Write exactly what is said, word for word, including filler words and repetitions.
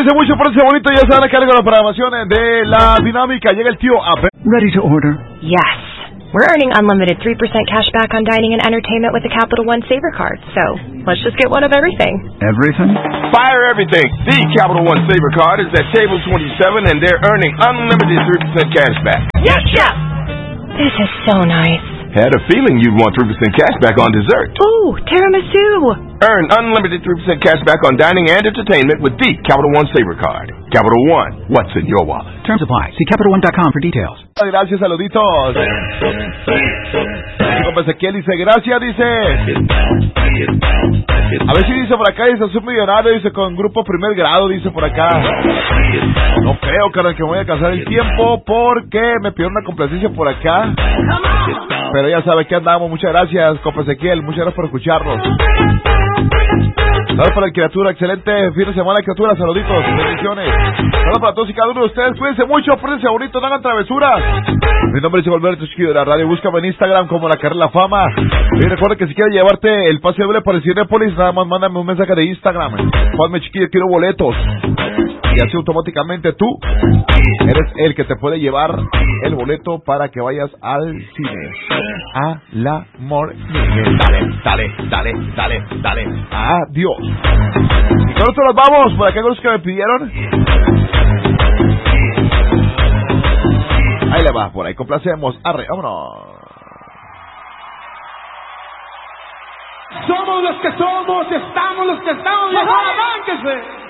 Cuídense mucho, pórtense bonito. Ya se van a cargo de la programación de la dinámica. Llega el tío a... Ready to order? Yes. We're earning unlimited three percent cash back on dining and entertainment with the Capital One Saver Card. So, let's just get one of everything. Everything? Fire everything. The Capital One Saver Card is at table twenty-seven and they're earning unlimited three percent cash back. Yes, Chef! This is so nice. Had a feeling you'd want three percent cash back on dessert. Ooh, tiramisu! Earn unlimited three percent cash back on dining and entertainment with the Capital One Saver Card. Capital One, what's in your wallet? Terms apply. See Capital One dot com for details. Gracias, saluditos. Como Ezequiel dice, gracias, dice. A ver si dice por acá, dice, soy millonario, dice, con grupo primer grado, dice por acá. No creo, carnal, que me voy a alcanzar el tiempo porque me pidieron una complacencia por acá. Pero ya sabe que andamos. Muchas gracias, compa Ezequiel. Muchas gracias por escucharnos. Saludos para la criatura. Excelente fin de semana, criatura. Saluditos. Bendiciones. Saludos para todos y cada uno de ustedes. Cuídense mucho. Pórtense bonito. No hagan travesuras. Mi nombre es Alberto Chiquillo de la radio. Búscame en Instagram como La Carrera de la Fama. Y recuerda que si quieres llevarte el pase doble para el Cinépolis, nada más mándame un mensaje de Instagram. Ponme, chiquillo, quiero boletos. Y así automáticamente tú eres el que te puede llevar el boleto para que vayas al cine. A la amor. Dale, dale, dale, dale, dale. Adiós. Y con esto nos vamos. Por acá con los que me pidieron. Ahí le va, por ahí complacemos. Arre, vámonos. Somos los que somos, estamos los que estamos. ¡Arránquese!